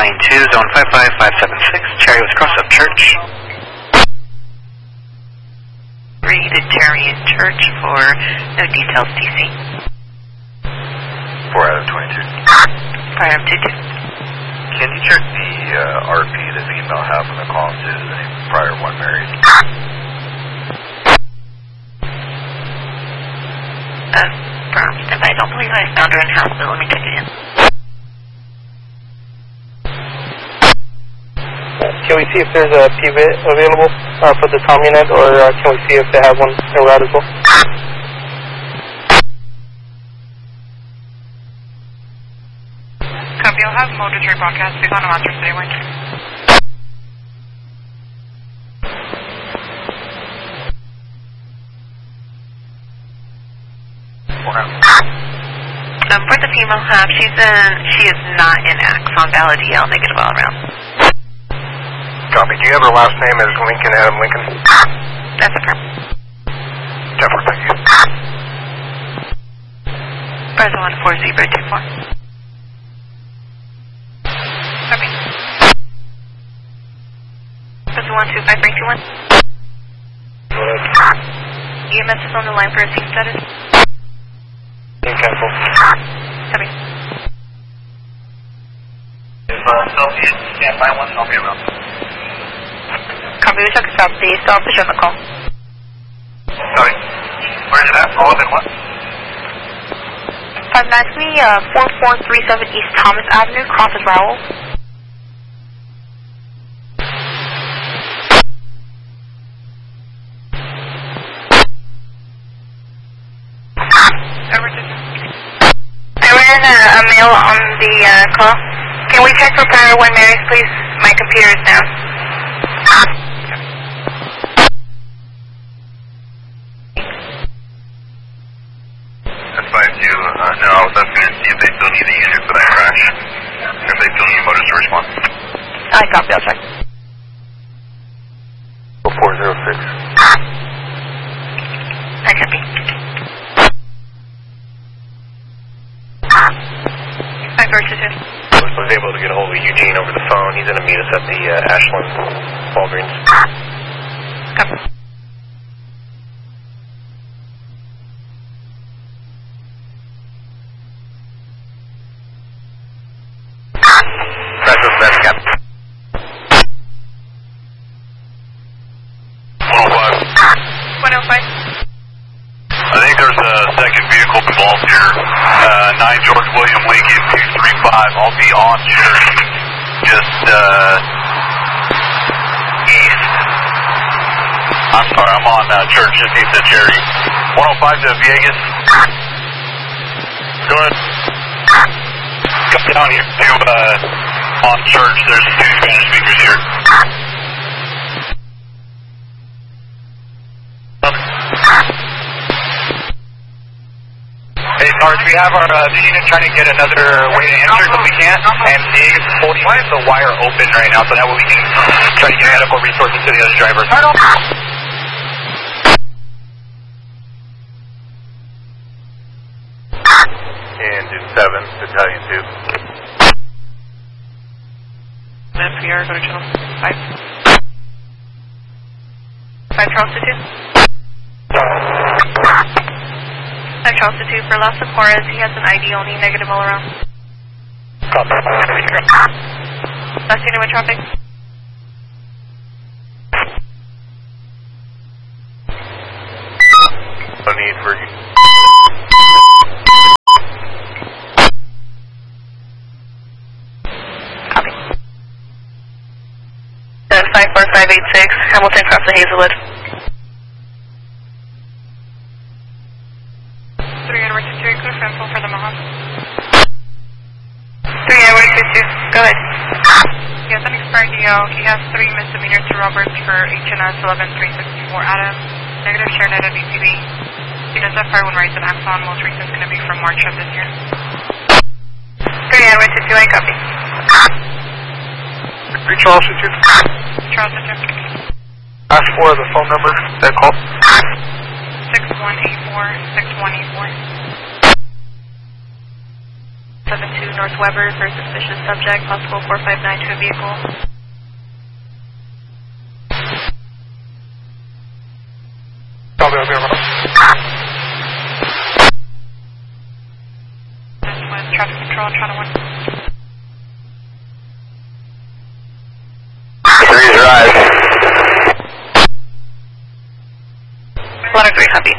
Battalion 2, Zone 55576, Chariots Cross-Up Church. Unitarian Church for no details, DC. 4 out of 22. 4 out of 22. Can you check the RP that the email have on the column to the prior one married? I don't believe I found her in house, but let me check it in. Can we see if there's a PVIT available for the Tom unit, or can we see if they have one in route as well? Copy, I'll have Motor broadcast. We've on a master today, weren't you? For the female half, she is not in Axon, valid EL, negative all around. Copy. Do you have her last name as Lincoln, Adam Lincoln? That's a perm. Definitely, thank you. Brother 14024. Copy. Brother 125321. EMS is on the line for a scene status. Cancel. Copy. Selfie, stand by one, I'll be around. Copy, we took a southeast officer on the call. Sorry. Where's it at? All of it, what? 593, 4437 East Thomas Avenue, crosses Rowell. There was a male on the call. Can we check for prior one Marys, please? My computer is down. That's fine, too. No, I was asking to see if they still need the unit for that crash. If they still need motors to respond. I copy, I'll check. 406. I copy. I versus him. I was able to get a hold of Eugene over the phone. He's going to meet us at the Ashland Walgreens. Copy. That's Captain. 105. I think there's a second vehicle involved here. 9 George William Lincoln 235. I'll be on Church, just east. I'm sorry, I'm on Church, just east of Cherry. 105 to Viegas. Go ahead. Come down here to on Church. There's 2 Spanish speakers here. Hey, Sarge, we have our unit trying to get another way to enter, but we can't. And Dig is holding the wire open right now, so that way we can try to get medical resources to the other drivers. And in 7, Battalion 2. NPR, go to channel 5. 5 Charles to 2. 5 Charles to 2 for Las Aporas. He has an ID only, negative all around. Copy. Last unit with traffic. No need for you. Copy. 54586, Hamilton cross the Hazelwood. 3 Edward 2, good info for the Mohawk. 3 Edward 22, go ahead. He has an expired DL. He has 3 misdemeanors to Roberts for HNS 11364 Adam. Negative share net at BCB. He does have prior one rights in Axon. Most recent is going to be from March of this year. 3 Edward 22, I copy. 3 Charleston 2. Charleston 2. Ask for the phone number that called. 6184. 72 North Weber for a suspicious subject, possible 459 to a vehicle. This was traffic control, Toronto 1. 3's rise. Letter 3, copy.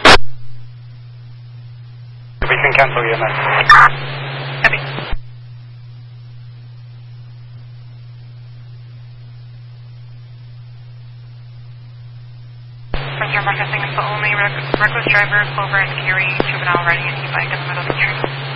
We can cancel EMS. Copy. Frontier Mark, I think it's the only reckless driver, Clover and Fury, juvenile riding an e-bike in the middle of the street.